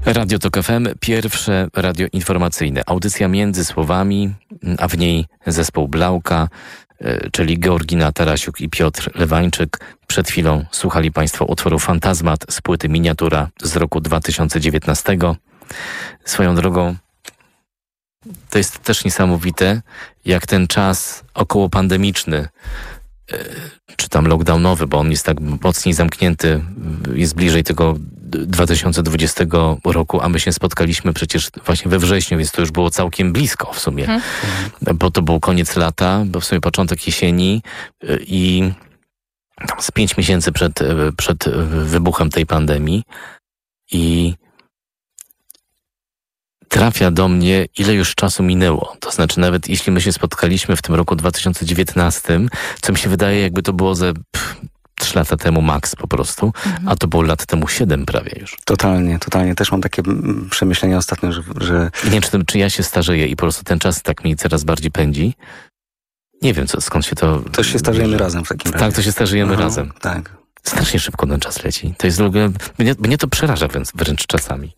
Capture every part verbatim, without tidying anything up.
Radio Tok F M, pierwsze radio informacyjne. Audycja między słowami, a w niej zespół Blauka, czyli Georgina Tarasiuk i Piotr Lewańczyk. Przed chwilą słuchali Państwo utworu Fantazmat z płyty Miniatura z roku dwa tysiące dziewiętnastego. Swoją drogą, to jest też niesamowite, jak ten czas okołopandemiczny, czy tam lockdownowy, bo on jest tak mocniej zamknięty, jest bliżej tego dwa tysiące dwudziestego roku, a my się spotkaliśmy przecież właśnie we wrześniu, więc to już było całkiem blisko w sumie, hmm. bo to był koniec lata, bo w sumie początek jesieni i tam z pięć miesięcy przed, przed wybuchem tej pandemii i trafia do mnie, ile już czasu minęło. To znaczy nawet jeśli my się spotkaliśmy w tym roku dwa tysiące dziewiętnastym, co mi się wydaje, jakby to było ze pff, trzy lata temu max po prostu, mhm. a to było lat temu siedem prawie już. Totalnie, totalnie. Też mam takie przemyślenia ostatnio, że... że... Nie wiem, czy, to, czy ja się starzeję i po prostu ten czas tak mi coraz bardziej pędzi. Nie wiem, co, skąd się to... To się starzejemy bierze. razem w takim razie. Tak, to się starzejemy Aha, razem. Tak. Strasznie szybko ten czas leci. To jest w ogóle... Mnie, mnie to przeraża wręcz, wręcz czasami.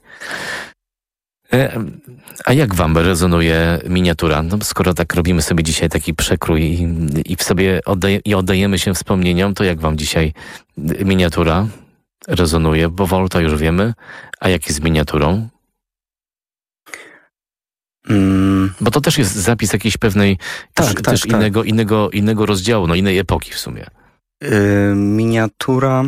A jak wam rezonuje Miniatura? No, skoro tak robimy sobie dzisiaj taki przekrój i, i w sobie oddaje, i oddajemy się wspomnieniom, to jak wam dzisiaj Miniatura rezonuje? Bo Volta już wiemy, a jak jest z Miniaturą? Mm. Bo to też jest zapis jakiejś pewnej tak, też, tak, też tak. Innego, innego, innego rozdziału, no innej epoki w sumie. Yy, miniatura...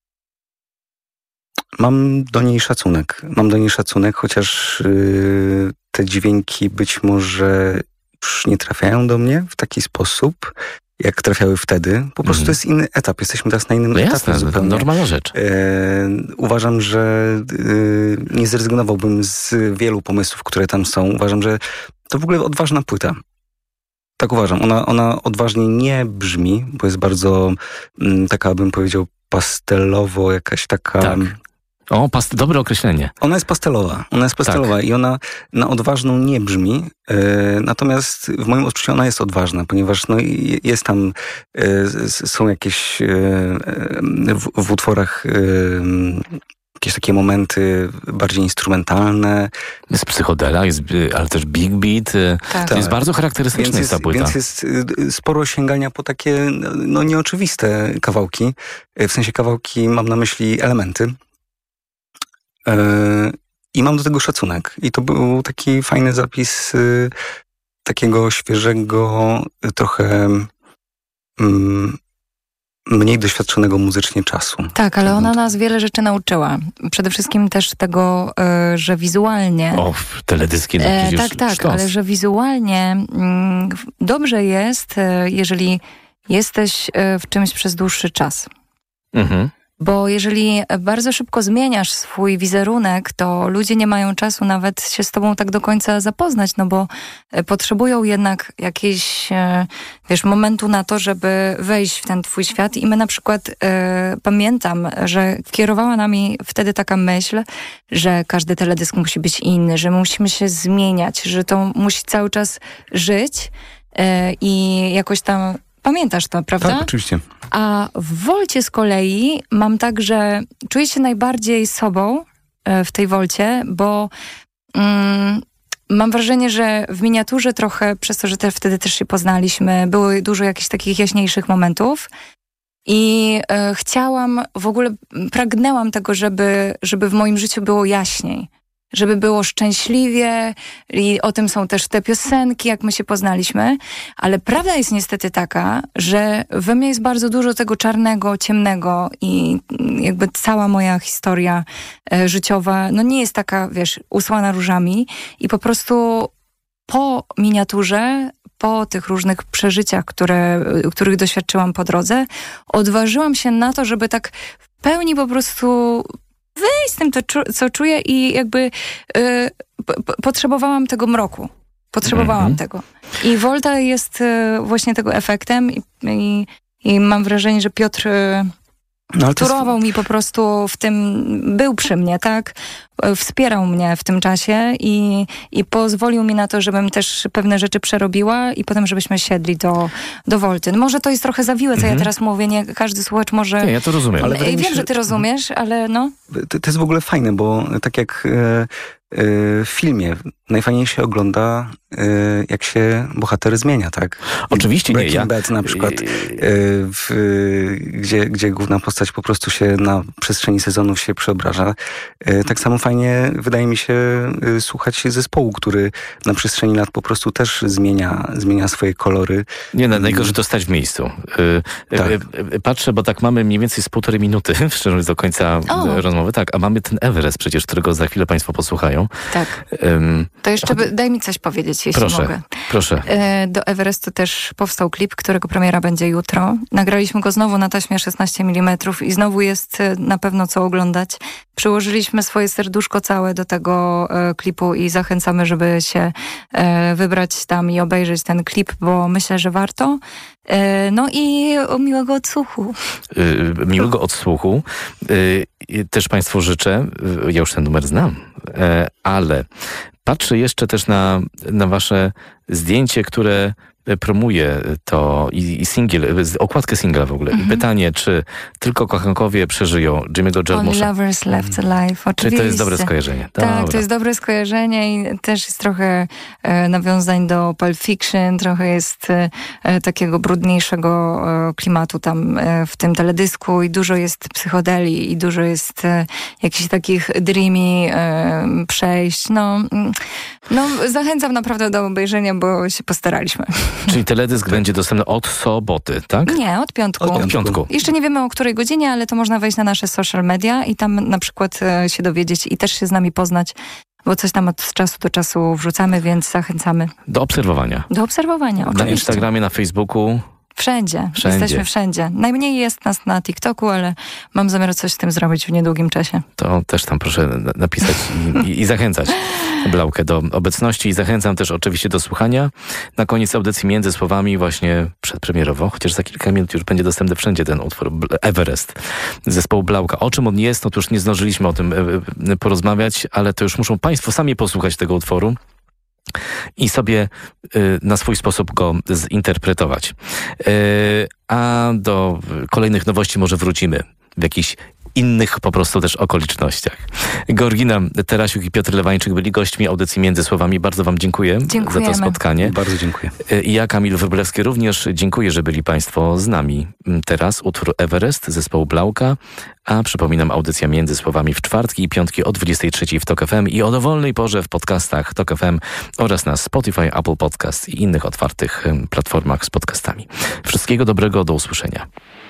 Mam do niej szacunek. Mam do niej szacunek, chociaż yy, te dźwięki być może już nie trafiają do mnie w taki sposób, jak trafiały wtedy. Po prostu mm. to jest inny etap. Jesteśmy teraz na innym no etapie jasne, zupełnie. Normalna rzecz. Yy, uważam, że yy, nie zrezygnowałbym z wielu pomysłów, które tam są. Uważam, że to w ogóle odważna płyta. Tak uważam. Ona, ona odważnie nie brzmi, bo jest bardzo mm, taka, bym powiedział, pastelowo, jakaś taka... Tak. O, past- dobre określenie. Ona jest pastelowa. Ona jest pastelowa tak. i ona na odważną nie brzmi. Yy, natomiast w moim odczuciu ona jest odważna, ponieważ no, jest tam, yy, są jakieś yy, w, w utworach yy, jakieś takie momenty bardziej instrumentalne. Jest psychodela, jest, ale też big beat. Tak. To jest bardzo charakterystyczna więc jest, ta płyta. Więc jest sporo sięgania po takie no, nieoczywiste kawałki. W sensie kawałki mam na myśli elementy. I mam do tego szacunek. I to był taki fajny zapis takiego świeżego, trochę mm, mniej doświadczonego muzycznie czasu. Tak, ale ona nas wiele rzeczy nauczyła. Przede wszystkim też tego, że wizualnie... O, teledyski. No, e, tak, tak, sztos. Ale że wizualnie mm, dobrze jest, jeżeli jesteś w czymś przez dłuższy czas. Mhm. Bo jeżeli bardzo szybko zmieniasz swój wizerunek, to ludzie nie mają czasu nawet się z tobą tak do końca zapoznać, no bo potrzebują jednak jakiegoś, wiesz, momentu na to, żeby wejść w ten twój świat. I my na przykład e, pamiętam, że kierowała nami wtedy taka myśl, że każdy teledysk musi być inny, że musimy się zmieniać, że to musi cały czas żyć e, i jakoś tam... Pamiętasz to, prawda? Tak, oczywiście. A w Wolcie z kolei mam tak, że czuję się najbardziej sobą w tej Wolcie, bo mm, mam wrażenie, że w Miniaturze trochę, przez to, że te, wtedy też się poznaliśmy, było dużo jakichś takich jaśniejszych momentów i e, chciałam, w ogóle pragnęłam tego, żeby, żeby w moim życiu było jaśniej. Żeby było szczęśliwie i o tym są też te piosenki, jak my się poznaliśmy, ale prawda jest niestety taka, że we mnie jest bardzo dużo tego czarnego, ciemnego i jakby cała moja historia e, życiowa, no nie jest taka, wiesz, usłana różami i po prostu po Miniaturze, po tych różnych przeżyciach, które, których doświadczyłam po drodze, odważyłam się na to, żeby tak w pełni po prostu... wyjść z tym, to, co czuję i jakby y, p- potrzebowałam tego mroku. Potrzebowałam mm-hmm. tego. I Volta jest y, właśnie tego efektem i, i, i mam wrażenie, że Piotr y, No, turował jest... mi po prostu w tym, był przy mnie, tak? Wspierał mnie w tym czasie i, i pozwolił mi na to, żebym też pewne rzeczy przerobiła i potem, żebyśmy siedli do, do Volty. No może to jest trochę zawiłe, co mhm. ja teraz mówię, nie każdy słuchacz może... Nie, ja to rozumiem. Ale wiem, się... że ty rozumiesz, ale no... To, to jest w ogóle fajne, bo tak jak... E... w filmie najfajniej się ogląda, jak się bohater zmienia, tak? Oczywiście nie. Breaking Ja... Bad na przykład, w, gdzie, gdzie główna postać po prostu się na przestrzeni sezonów się przeobraża. Tak samo fajnie wydaje mi się słuchać zespołu, który na przestrzeni lat po prostu też zmienia, zmienia swoje kolory. Nie, no, najgorzej to stać w miejscu. Tak. Patrzę, bo tak mamy mniej więcej z półtorej minuty, szczerze mówiąc, do końca o. rozmowy. Tak, a mamy ten Everest przecież, którego za chwilę Państwo posłuchają. Tak. Um, to jeszcze by, daj mi coś powiedzieć, jeśli proszę, mogę. Proszę. Do Everestu też powstał klip, którego premiera będzie jutro. Nagraliśmy go znowu na taśmie szesnaście milimetrów i znowu jest na pewno co oglądać. Przyłożyliśmy swoje serduszko całe do tego e, klipu i zachęcamy, żeby się e, wybrać tam i obejrzeć ten klip, bo myślę, że warto. E, no i miłego odsłuchu. Yy, miłego odsłuchu. Yy, też Państwu życzę, yy, ja już ten numer znam, yy, ale patrzę jeszcze też na, na wasze zdjęcie, które promuje to i, i singiel, okładkę singla w ogóle. Mm-hmm. I pytanie, czy tylko kochankowie przeżyją Jimmy'ego Jarmusza? Only lovers left alive, oczywiście. Czy to jest dobre skojarzenie? Tak, Dobra. To jest dobre skojarzenie i też jest trochę e, nawiązań do Pulp Fiction, trochę jest e, takiego brudniejszego e, klimatu tam e, w tym teledysku i dużo jest psychodeli i dużo jest e, jakichś takich dreamy e, przejść. No, no, zachęcam naprawdę do obejrzenia, bo się postaraliśmy. Czyli teledysk będzie dostępny od soboty, tak? Nie, od piątku. Od piątku. Jeszcze nie wiemy o której godzinie, ale to można wejść na nasze social media i tam na przykład e, się dowiedzieć i też się z nami poznać, bo coś tam od czasu do czasu wrzucamy, więc zachęcamy. Do obserwowania. Do obserwowania, oczywiście. Na Instagramie, na Facebooku. Wszędzie. Wszędzie. Jesteśmy wszędzie. Najmniej jest nas na TikToku, ale mam zamiar coś z tym zrobić w niedługim czasie. To też tam proszę napisać i, i, i zachęcać Blaukę do obecności i zachęcam też oczywiście do słuchania. Na koniec audycji między słowami właśnie przedpremierowo, chociaż za kilka minut już będzie dostępny wszędzie ten utwór Everest zespołu Blauka. O czym on jest, no to już nie zdążyliśmy o tym porozmawiać, ale to już muszą Państwo sami posłuchać tego utworu i sobie y, na swój sposób go zinterpretować. Y, a do kolejnych nowości może wrócimy w jakichś innych po prostu też okolicznościach. Georgina Tarasiuk i Piotr Lewańczyk byli gośćmi audycji Między Słowami. Bardzo wam dziękuję Dziękujemy. za to spotkanie. Bardzo dziękuję. I ja, Kamil Wróblewski, również dziękuję, że byli Państwo z nami. Teraz utwór Everest zespołu Blauka, a przypominam, audycja Między Słowami w czwartki i piątki o dwudziestej trzeciej w Tok F M i o dowolnej porze w podcastach Tok F M oraz na Spotify, Apple Podcast i innych otwartych platformach z podcastami. Wszystkiego dobrego, do usłyszenia.